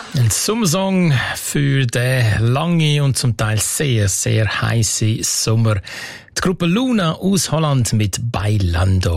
Ein Sommersong für den lange und zum Teil sehr, sehr heißen Sommer. Die Gruppe Luna aus Holland mit Bailando.